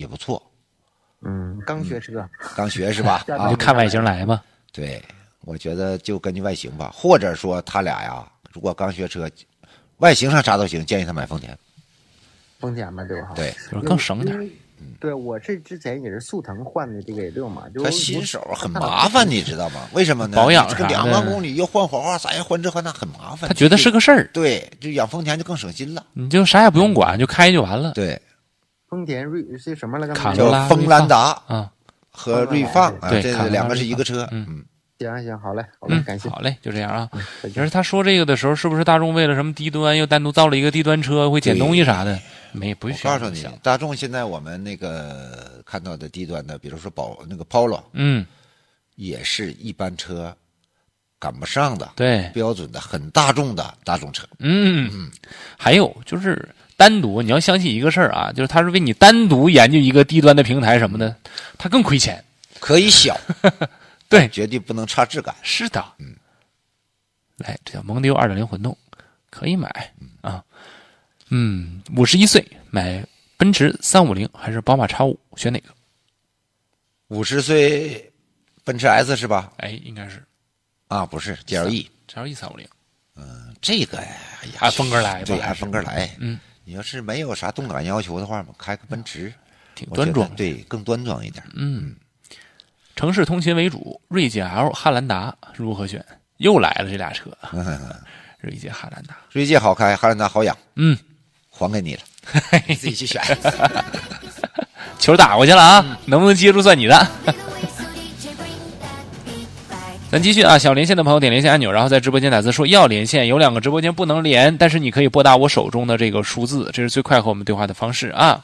也不错。 刚学车， 刚学是吧？ 你就看外形来吧。 对，我觉得就根据外形吧，或者说他俩呀，如果刚学车，外形上啥都行，建议他买丰田。 丰田嘛，对吧？ 对， 就是更省点。 对，我是之前也是速腾换的这个6嘛，就他新手很麻烦，你知道吗？为什么呢？ 保养这个2万公里又换火花，啥呀，换这换那，很麻烦。 他觉得是个事儿。 对，就养丰田就更省心了。 你就啥也不用管，就开就完了。 对， 丰田是什么来着？ 叫锋兰达啊和锐放啊， 对， 这两个是一个车。 行，好嘞，好嘞，感谢。 好嘞，就这样啊。就是他说这个的时候，是不是大众为了什么低端又单独造了一个低端车，会捡东西啥的？不需要。 我告诉你，大众现在我们那个看到的低端的，比如说那个 Polo， 也是一般车赶不上的， 对， 标准的很大众的大众车。 还有就是单独你要相信一个事儿啊，就是他是为你单独研究一个低端的平台什么的，他更亏钱。 可以小， 对， 绝对不能差质感。 是的，来，这叫蒙迪欧2.0混动，可以买啊。51岁买奔驰350还是宝马 X5， 选哪个 ？50岁奔驰 S 是吧？ 哎，应该是啊，不是 GLE 350。 这个呀， 按风格来吧， 对，按风格来。你要是没有啥动感要求的话嘛，开个奔驰挺端庄， 对，更端庄一点。 城市通勤为主，锐界 L、汉兰达如何选？又来了这俩车，锐界、汉兰达。 锐界好开，汉兰达好养。还给你了，你自己去选。 球打过去了啊，能不能接住算你的。咱继续啊，想连线的朋友点连线按钮，然后在直播间打字说要连线。有2个直播间不能连，但是你可以拨打我手中的这个数字，这是最快和我们对话的方式啊。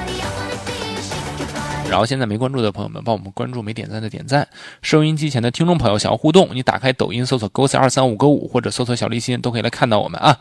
然后现在没关注的朋友们，帮我们关注，没点赞的点赞。收音机前的听众朋友想要互动，你打开抖音搜索勾42355勾5，或者搜索小立新，都可以来看到我们啊。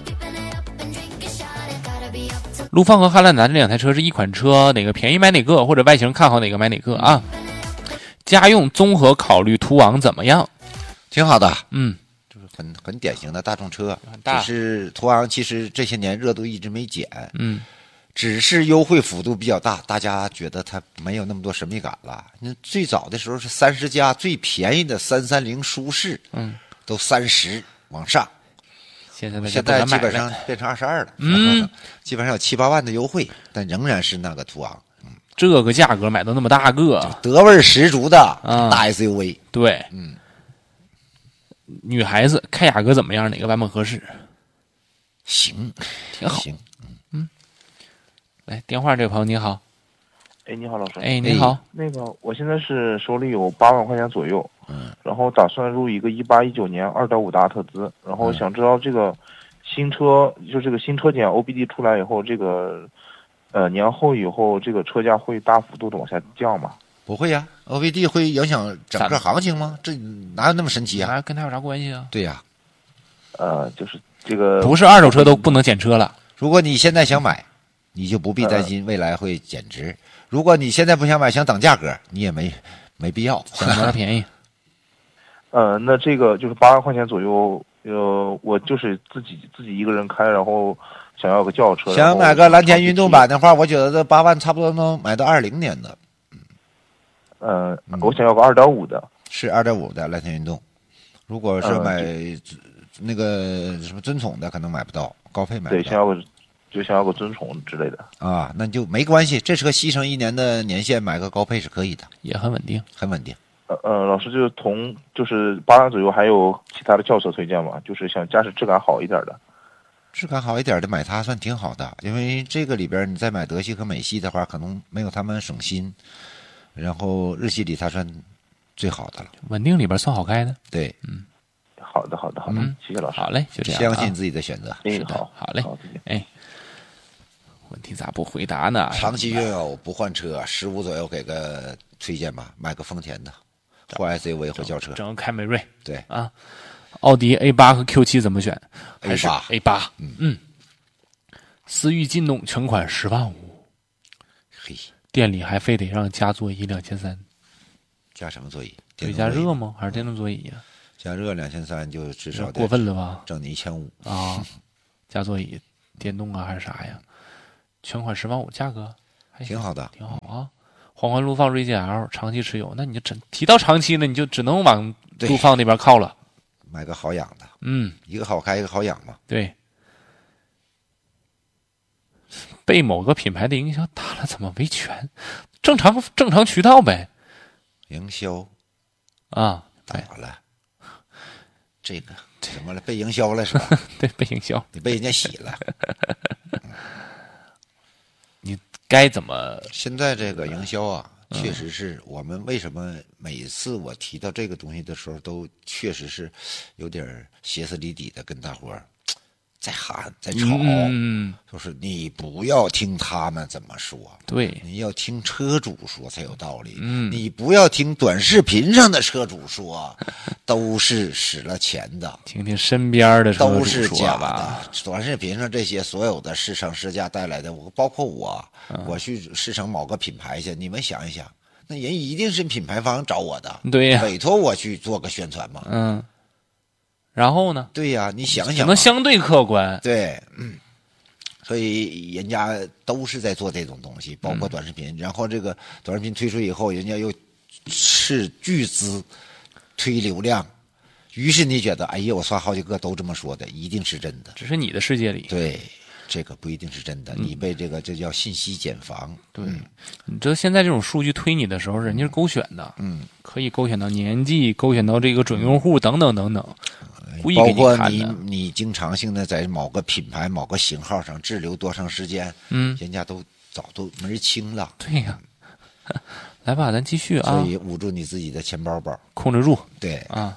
陆放和汉兰达这2台车是一款车，哪个便宜买哪个，或者外形看好哪个买哪个啊。家用综合考虑途昂怎么样？ 挺好的，就是很典型的大众车，只是途昂其实这些年热度一直没减，只是优惠幅度比较大，大家觉得它没有那么多神秘感了。那最早的时候是30加，最便宜的330舒适，都30往上。 现在基本上变成22了，基本上有7、8万的优惠，但仍然是那个途昂。 这个价格买到那么大个， 德味十足的大 SUV。 对，女孩子开雅阁怎么样？哪个版本合适？ 行， 挺好。 行， 来，电话这位朋友你好。 哎，你好，老师。 哎，你好。 那个，我现在是手里有8万块钱左右，然后打算入一个18、19年2.5的阿特兹，然后想知道这个新车，就这个新车检 OBD 出来以后，这个年后以后这个车价会大幅度的往下降吗？ 不会呀，OBD 会影响整个行情吗？这哪有那么神奇啊？ 跟它有啥关系啊？ 对呀， 就是这个不是2手车都不能减车了。 如果你现在想买，你就不必担心未来会减值。如果你现在不想买，想等价格，你也没必要。 想多少便宜？ 那这个就是8万块钱左右，我就是自己一个人开，然后想要个轿车。 想买个蓝天运动版的话，我觉得这8万差不多能买到20年的。 我想要个2.5的， 是2.5的蓝天运动。如果是买那个什么尊宠的，可能买不到，高配买不到。 对，想要个尊宠之类的啊，那就没关系。这车牺牲1年的年限，买个高配是可以的， 也很稳定， 很稳定。 老师就是8万左右，还有其他的轿车推荐吗？就是想驾驶质感好一点的。 质感好一点的买它算挺好的，因为这个里边你再买德系和美系的话，可能没有他们省心。然后日系里它算最好的了， 稳定里边算好开的。 对， 好的，谢谢老师。 好嘞，就这样， 相信自己的选择。 是的，好嘞，哎。问题咋不回答呢？ 长期拥有不换车，15左右给个推荐吧，买个丰田的，或 SUV 或轿车， 整个凯美瑞。 对啊，奥迪 A8 和 Q7 怎么选？还是 A8？思域劲动全款10万5， 嘿， 店里还非得让加座椅2300， 加什么座椅？ 对，加热吗？还是电动座椅呀？ 加热2300就至少过分了吧？ 挣你1500 啊！加座椅，电动啊还是啥呀？全款10万5，价格挺好的， 挺好啊。黄环陆放锐界 L 长期持有，那你就提到长期呢，你就只能往陆放那边靠了。 买个好养的， 嗯， 一个好开，一个好养嘛。 对。被某个品牌的营销打了，怎么维权？正常渠道呗。 营销啊， 咋了？这个怎么了？被营销了是吧？ 对，被营销， 你被人家洗了。 你该怎么？ 现在这个营销啊，确实是我们为什么每次我提到这个东西的时候，都确实是有点歇斯底里的跟大伙儿在喊在吵，就是你不要听他们怎么说， 对， 你要听车主说才有道理。你不要听短视频上的车主说，都是使了钱的， 听听身边的车主都是假吧。 的。短视频上这些所有的试乘试驾带来的，包括我去试乘某个品牌去，你们想一想，那人一定是品牌方找我的， 对呀， 委托我去做个宣传嘛。 然后呢？ 对呀，你想想， 可能相对客观。 对，所以人家都是在做这种东西，包括短视频。然后这个短视频推出以后，人家又斥巨资推流量，于是你觉得，哎呀，我刷好几个都这么说的，一定是真的。 只是你的世界里， 对，这个不一定是真的。你被这叫信息茧房。 对，你知道现在这种数据推你的时候，人家是勾选的，可以勾选到年纪，勾选到这个准用户等等等等。故意给包括看你经常性的在某个品牌、某个型号上滞留多长时间，人家都早都门清了。 对呀，来吧，咱继续啊。 所以捂住你自己的钱包包， 控制住。 对啊，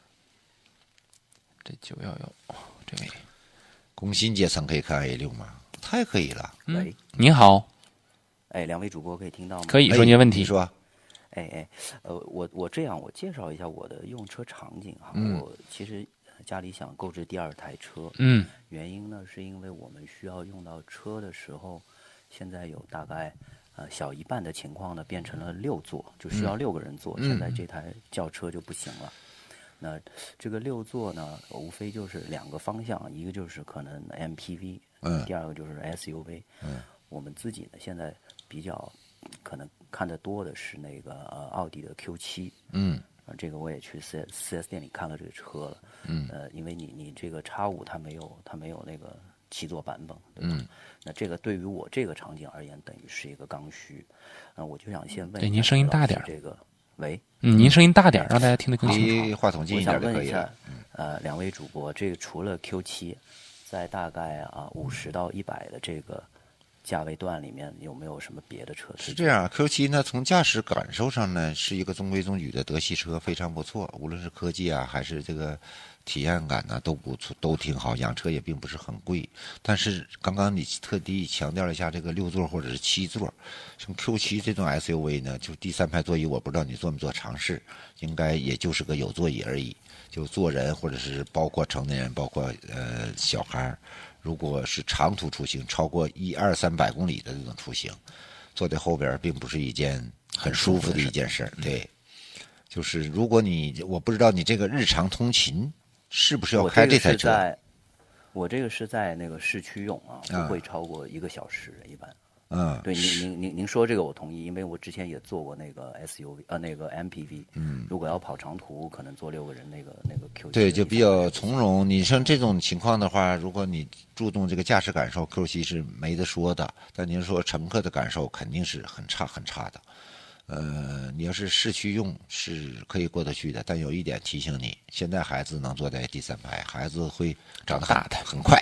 这911，这位工薪阶层可以看 A6吗？太可以了。 喂， 你好， 哎，两位主播可以听到吗？ 可以说您的问题。 你说。 我这样，我介绍一下我的用车场景哈。我其实家里想购置第二台车，原因呢是因为我们需要用到车的时候，现在有大概小一半的情况呢变成了6座，就需要6个人坐。现在这台轿车就不行了。那这个6座呢，无非就是2个方向，一个就是可能 MPV，第二个就是 SUV。我们自己呢现在比较可能看得多的是那个奥迪的 Q7。这个我也去4S店里看了这个车了。因为你这个X5它没有那个7座版本，对吧？那这个对于我这个场景而言，等于是一个刚需。我就想先问一下， 您声音大点。 这个喂， 您声音大点，让大家听得更清楚。 离话筒近一点就可以了。 我想问一下，两位主播，这个除了 Q7，在大概50到100的这个价位段里面，有没有什么别的车推荐？ 是这样 ，Q7 呢，从驾驶感受上呢，是一个中规中矩的德系车，非常不错。无论是科技啊，还是这个体验感呢，都不错，都挺好。养车也并不是很贵。但是刚刚你特地强调了一下这个6座或者是7座，像 Q7 这种 SUV 呢，就第3排座椅，我不知道你做没做尝试，应该也就是个有座椅而已，就坐人或者是包括成年人，包括小孩。如果是长途出行，超过100-300公里的这种出行，坐在后边并不是一件很舒服的一件事。对，就是如果我不知道你这个日常通勤是不是要开这台车？ 我这个是在那个市区用不会超过1个小时一般。对，您说这个我同意，因为我之前也做过那个 SUV，那个 MPV。如果要跑长途，可能坐6个人那个 Q7。 对，就比较从容。你像这种情况的话，如果你注重这个驾驶感受 ，Q7 是没得说的。但您说乘客的感受肯定是很差很差的。你要是市区用是可以过得去的，但有一点提醒你，现在孩子能坐在第3排，孩子会长得很快。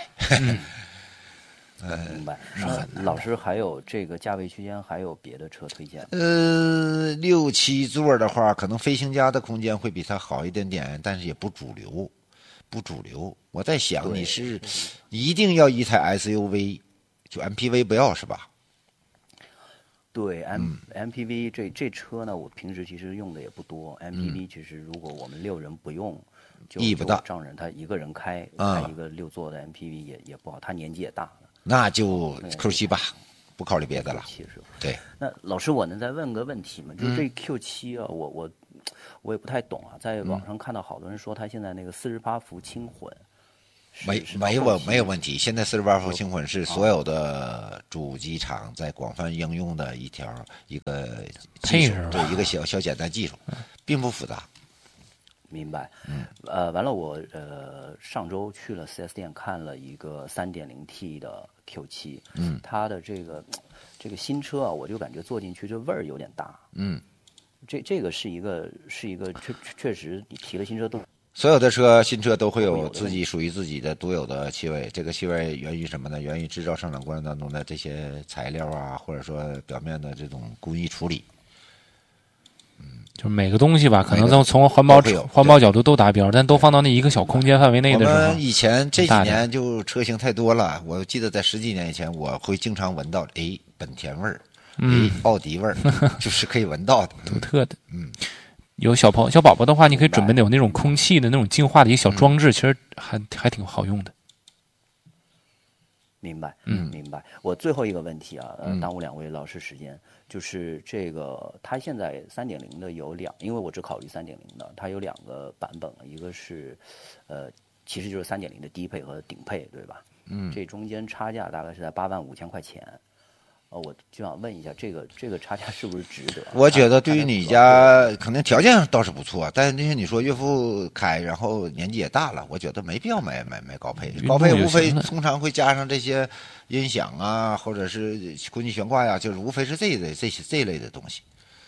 明白。老师还有这个价位区间还有别的车推荐 ？6、7座的话，可能飞行家的空间会比它好一点点，但是也不主流。我在想，你一定要一台 SUV， 就 MPV 不要是吧？ 对，MPV 这车呢，我平时其实用的也不多。MPV 其实如果我们6人不用， 意义不大。 丈人他一个人开一个6座的 MPV 也不好，他年纪也大了。 那就 Q7吧，不考虑别的了。对。 那老师，我能再问个问题吗？就这 Q7啊，我也不太懂啊。在网上看到好多人说，他现在那个48伏轻混， 没有问题。现在48伏轻混是所有的主机厂在广泛应用的一个技术，对，一个小简单技术，并不复杂。 明白。完了我上周去了 4S 店看了一个 3.0T 的 Q7，它的这个新车啊，我就感觉坐进去这味儿有点大。这个是一个确实你提了新车都。 所有的新车都会有属于自己的独有的气味，这个气味源于什么呢？源于制造生产过程当中的这些材料啊，或者说表面的这种工艺处理。 就是每个东西吧，可能从环保角度都达标，但都放到那一个小空间范围内的时候。 我们以前这几年就车型太多了，我记得在10几年以前，我会经常闻到本田味儿，奥迪味儿，就是可以闻到的， 独特的。有小宝宝的话，你可以准备有那种空气的那种净化的一个小装置，其实还挺好用的。 明白，明白。我最后一个问题啊，耽误2位老师时间，就是这个它现在3.0的有因为我只考虑3.0的，它有2个版本，一个是其实就是3.0的低配和顶配，对吧？这中间差价大概是在85000块钱。我就想问一下，这个差价是不是值得？ 我觉得对于你家可能条件倒是不错，但是那些你说岳父开，然后年纪也大了，我觉得没必要买高配。高配无非通常会加上这些音响啊，或者是空气悬挂呀，就是无非是这一类的东西，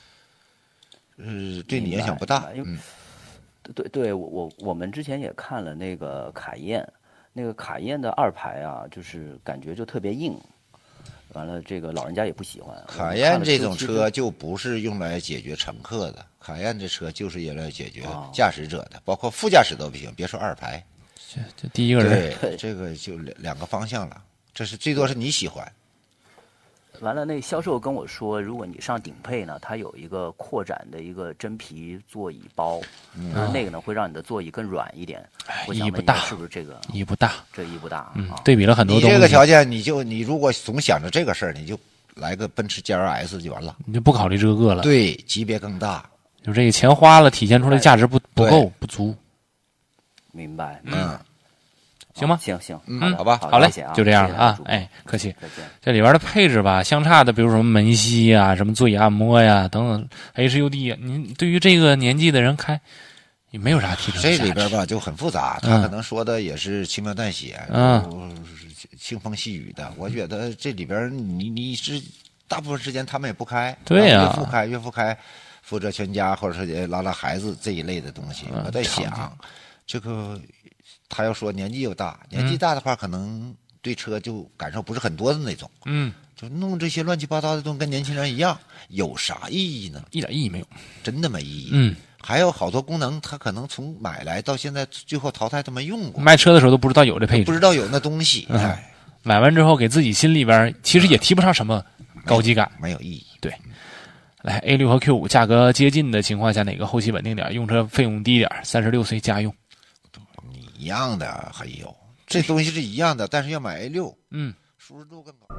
对你影响不大。 对，我们之前也看了那个卡宴，那个卡宴的2排啊，就是感觉就特别硬。完了，这个老人家也不喜欢。 卡宴这种车就不是用来解决乘客的，卡宴这车就是用来解决驾驶者的，包括副驾驶都不行，别说2排。 这第一个人， 对，这个就2个方向了，这是最多是你喜欢。 完了，那销售跟我说，如果你上顶配呢，它有一个扩展的一个真皮座椅包，那个呢会让你的座椅更软一点。 意义不大， 是不是这个？ 意义不大， 这意义不大。 对比了很多东西。 你这个条件，你如果总想着这个事儿，你就来个奔驰 GLS 就完了， 你就不考虑这个了。 对，级别更大， 就这个钱花了，体现出来价值不够不足。 明白。 行吗？ 行， 好吧， 好嘞，就这样了啊！客气。这里边的配置吧，相差的，比如什么门吸啊、什么座椅按摩呀等等 ，HUD 啊，您对于这个年纪的人开，也没有啥提升。 这里边吧就很复杂，他可能说的也是轻描淡写，清风细雨的。我觉得这里边你是大部分时间他们也不开， 对呀， 岳父开，负责全家或者是拉孩子这一类的东西。我在想，这个。他要说年纪又大，年纪大的话，可能对车就感受不是很多的那种。就弄这些乱七八糟的东西跟年轻人一样，有啥意义呢？ 一点意义没有， 真的没意义。还有好多功能，他可能从买来到现在最后淘汰都没用过。 卖车的时候都不知道有这配置， 不知道有那东西。 买完之后给自己心里边其实也提不上什么高级感， 没有意义。 对，来 A6 和 Q5 价格接近的情况下，哪个后期稳定点，用车费用低点？36岁家用。 一样的，还有这东西是一样的，但是要买 A6，舒适度更高。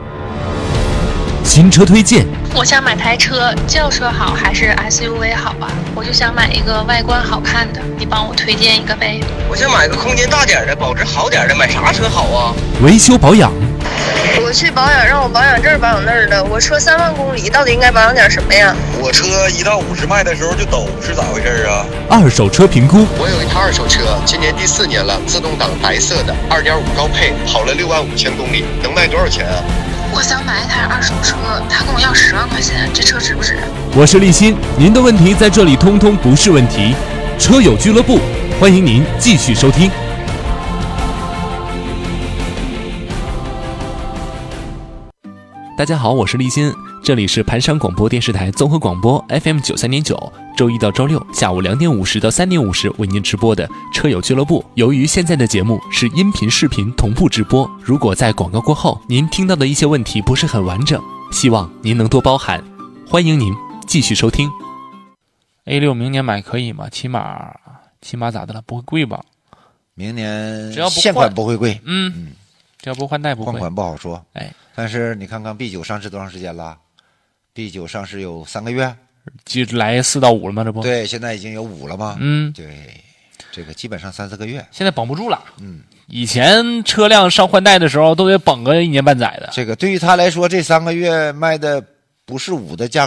新车推荐， 我想买台车，轿车好还是 SUV 好啊？我就想买一个外观好看的，你帮我推荐一个呗。 我想买个空间大点的，保值好点的，买啥车好啊？ 维修保养， 我去保养，让我保养这儿保养那儿的。我车3万公里，到底应该保养点什么呀？ 我车1到50迈的时候就抖，是咋回事啊？ 二手车评估， 我有一台二手车，今年第4年了，自动挡白色的，2.5高配，跑了65000公里，能卖多少钱啊？ 我想买一台二手车，他跟我要10万块钱，这车值不值？ 我是立新，您的问题在这里通通不是问题。车友俱乐部，欢迎您继续收听。大家好，我是立新，这里是盘山广播电视台综合广播 FM93.9，周一到周六下午2点50到3点50为您直播的车友俱乐部。由于现在的节目是音频视频同步直播，如果在广告过后您听到的一些问题不是很完整，希望您能多包涵。欢迎您继续收听。 A6 明年买可以吗？起码咋的了？不会贵吧？ 明年只要不现款不会贵， 只要不换代不会。 换款不好说，但是你看看 B9 上市多长时间了 ？B9 上市有3个月， 就来4到5了吗？这不？ 对，现在已经有5了吗？ 嗯， 对，这个基本上3、4个月， 现在绑不住了。 以前车辆上换代的时候都得绷个1年半载的。 这个对于他来说，这3个月卖的不是5的价